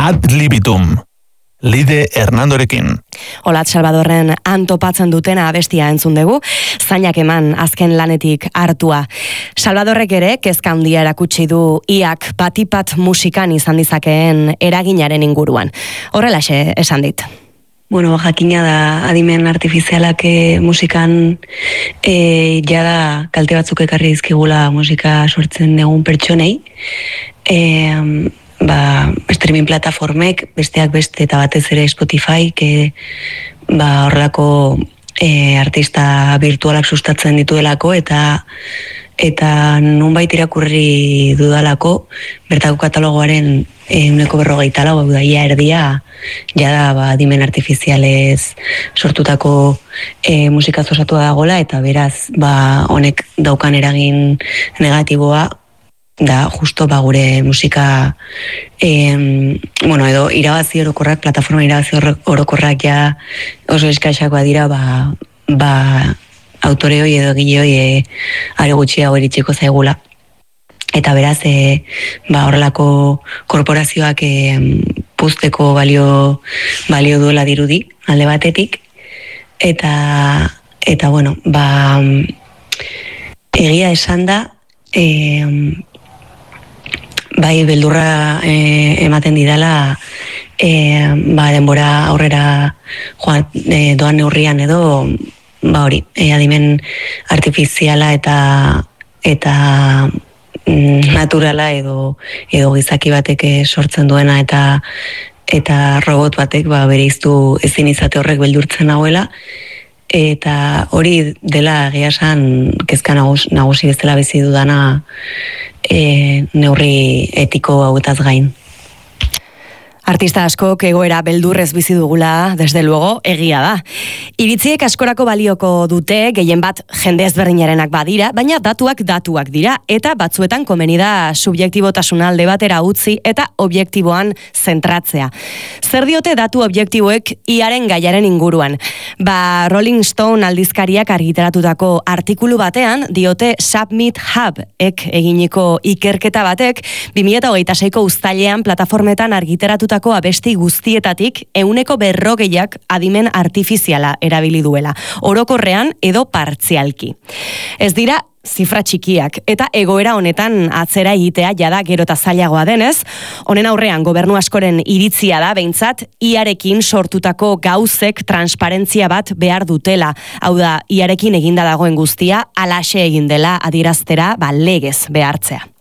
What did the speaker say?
Ad libitum. Lide Hernandorekin. Olat Salvadorren antopatzen dutena abestia entzun dugu, zainak eman azken lanetik hartua. Salvadorrek ere kezka handia erakutsi du iak batipat musikan izan dizakeen eraginaren inguruan. Horrelaxe esan dit. Bueno, jakina da adimen artifizialak musikan jada kalte batzuk ekarri dizkigula musika sortzen dugun pertsonei. Streaming plataformek, besteak beste eta batez ere Spotify, horrelako artista virtualak sustatzen dituelako eta nonbait irakurri dudalako, bertako katalogoaren 140 da ia erdia, jada dimen artifizialez sortutako musikaz osatua dagoela, eta beraz, honek daukan eragin negatiboa, da justo gure musika edo irabazi orokorrak, plataforma irabazi orokorrak ja oso eskaxakoa dira autorehoi edo egileoi are gutxiago iritsiko zaigula. Eta beraz horrelako korporazioak puzteko balio duela dirudi alde batetik, eta egia esan da beldurra ematen didala denbora aurrera doan neurrian edo adimen artifiziala eta naturala edo gizaki batek sortzen duena eta robot batek bereiztu ezin izate horrek beldurtzen nagoela, eta hori dela egia esan kezka nagusi bezala bizi dudana neurri etiko hauetaz gain. Artista askok egoera beldurrez bizi dugula, desde luego, egia da. Iritziek askorako balioko dute, gehien bat jende ezberdinarenak badira, baina datuak dira, eta batzuetan komeni da subjektibotasuna alde batera utzi eta objektiboan zentratzea. Zer diote datu objektiboek iaren gaiaren inguruan? Rolling Stone aldizkariak argitaratutako artikulu batean diote Submit Hub eginiko ikerketa batek 2026ko uztailean plataformetan argitaratutako abesti guztietatik 40%ak adimen artifiziala erabili duela, orokorrean edo partzialki. Ez dira zifra txikiak, eta egoera honetan atzera egitea jada gero eta zailagoa denez, honen aurrean gobernu askoren iritzia da behintzat iarekin sortutako gauzek transparentzia bat behar dutela. Hau da, iarekin eginda dagoen guztia, alaxe egin dela adieraztera legez behartzea.